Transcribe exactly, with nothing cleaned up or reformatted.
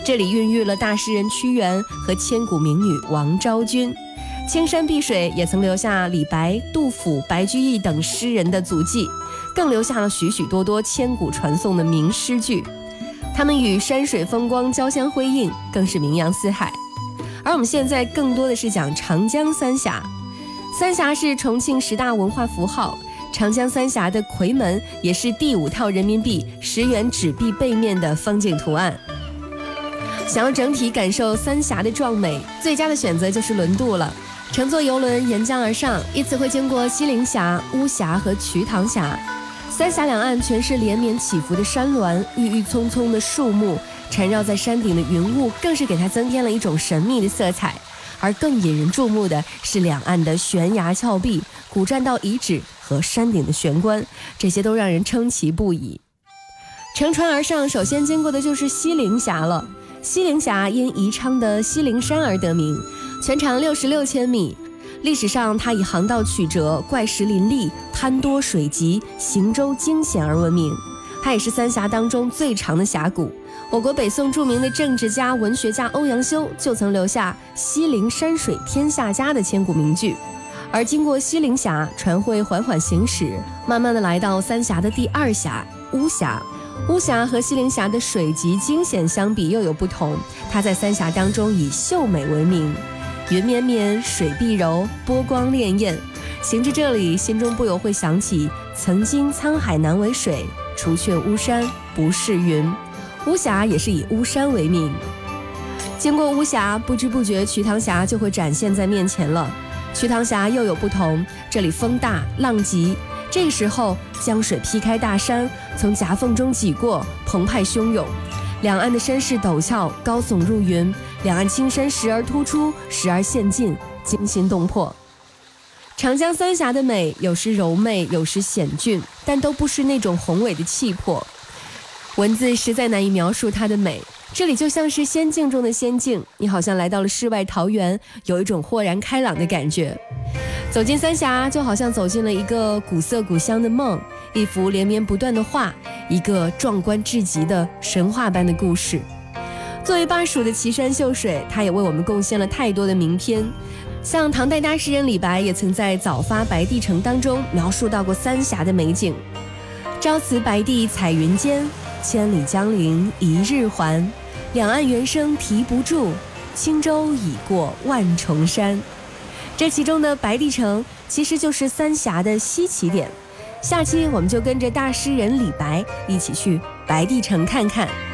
这里孕育了大诗人屈原和千古名女王昭君。青山碧水也曾留下李白、杜甫、白居易等诗人的足迹，更留下了许许多多千古传颂的名诗句。他们与山水风光交相辉映，更是名扬四海。而我们现在更多的是讲长江三峡。三峡是重庆十大文化符号，长江三峡的夔门也是第五套人民币十元纸币背面的风景图案。想要整体感受三峡的壮美，最佳的选择就是轮渡了。乘坐游轮沿江而上，依次会经过西陵峡、巫峡和瞿塘峡。三峡两岸全是连绵起伏的山峦，郁郁葱葱的树木，缠绕在山顶的云雾更是给它增添了一种神秘的色彩。而更引人注目的是两岸的悬崖峭壁、古栈道遗址和山顶的悬关，这些都让人称奇不已。乘船而上，首先经过的就是西陵峡了。西陵峡因宜昌的西陵山而得名，全长六十六千米。历史上，它以航道曲折、怪石林立、滩多水急、行舟惊险而闻名。它也是三峡当中最长的峡谷。我国北宋著名的政治家、文学家欧阳修就曾留下“西陵山水天下佳”的千古名句。而经过西陵峡，船会缓缓行驶，慢慢的来到三峡的第二峡巫峡。巫峡和西陵峡的水急惊险相比又有不同，它在三峡当中以秀美闻名，云绵绵，水碧柔，波光潋滟。行至这里，心中不由会想起曾经沧海难为水，除却巫山不是云。巫峡也是以巫山为名。经过巫峡，不知不觉瞿塘峡就会展现在面前了。瞿塘峡又有不同，这里风大浪急，这个时候江水劈开大山，从夹缝中挤过，澎湃汹涌。两岸的山势陡峭，高耸入云，两岸青山时而突出，时而陷进，惊心动魄。长江三峡的美，有时柔媚，有时险峻，但都不失那种宏伟的气魄。文字实在难以描述它的美，这里就像是仙境中的仙境，你好像来到了世外桃源，有一种豁然开朗的感觉。走进三峡，就好像走进了一个古色古香的梦，一幅连绵不断的画，一个壮观至极的神话般的故事。作为巴蜀的奇山秀水，它也为我们贡献了太多的名篇。像唐代大诗人李白也曾在《早发白帝城》当中描述到过三峡的美景。朝辞白帝彩云间，千里江陵一日还。两岸猿声啼不住，轻舟已过万重山。这其中的白帝城其实就是三峡的西起点。下期我们就跟着大诗人李白一起去白帝城看看。